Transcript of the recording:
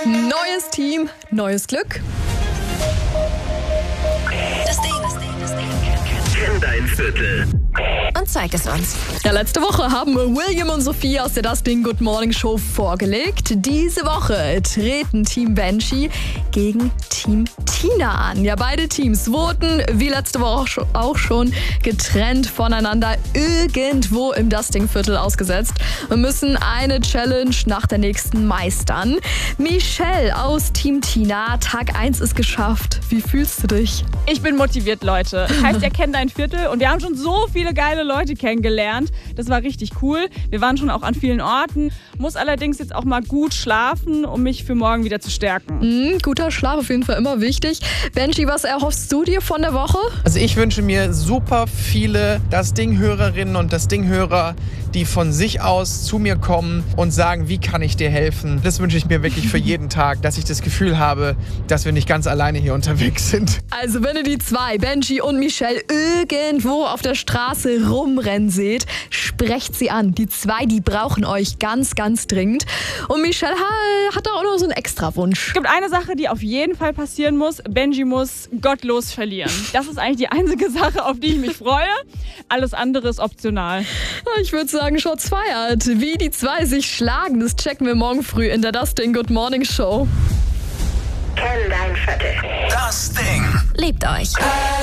Neues Team, neues Glück. Das Ding. Kenn dein Viertel. Und zeig es uns. Ja, letzte Woche haben William und Sophie aus der Das Ding Good Morning Show vorgelegt. Diese Woche treten Team Benji gegen Team Tina an. Ja, beide Teams wurden, wie letzte Woche auch schon, getrennt voneinander irgendwo im Das Ding Viertel ausgesetzt und müssen eine Challenge nach der nächsten meistern. Michelle aus Team Tina, Tag 1 ist geschafft. Wie fühlst du dich? Ich bin motiviert, Leute. Heißt, ihr kennt dein Viertel und wir haben schon so viele geile Leute kennengelernt. Das war richtig cool. Wir waren schon auch an vielen Orten. Muss allerdings jetzt auch mal gut schlafen, um mich für morgen wieder zu stärken. Guter Schlaf auf jeden Fall immer wichtig. Benji, was erhoffst du dir von der Woche? Also ich wünsche mir super viele Das Ding-Hörerinnen und Das Ding-Hörer, die von sich aus zu mir kommen und sagen, wie kann ich dir helfen? Das wünsche ich mir wirklich für jeden Tag, dass ich das Gefühl habe, dass wir nicht ganz alleine hier unterwegs sind. Also wenn ihr die zwei, Benji und Michelle, irgendwo auf der Straße rumrennen seht, sprecht sie an. Die zwei, die brauchen euch ganz, ganz dringend. Und Michelle hat da auch noch so einen Extrawunsch. Es gibt eine Sache, die auf jeden Fall passieren muss. Benji muss gottlos verlieren. Das ist eigentlich die einzige Sache, auf die ich mich freue. Alles andere ist optional. Ich würde sagen, Shots feiert. Wie die zwei sich schlagen, das checken wir morgen früh in der Das Ding Good Morning Show. Kenn dein Viertel. Liebt euch.